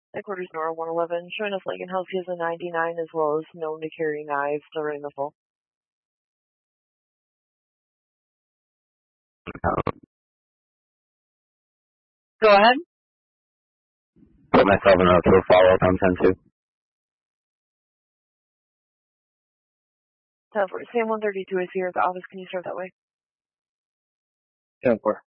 Headquarters Nora 111, showing us Lincoln House. He has a 99 as well as known to carry knives, still running the full. Go ahead. Put myself in a full follow-up on 10-2. 10-4, Sam 132 is here at the office. Can you start that way? 10-4.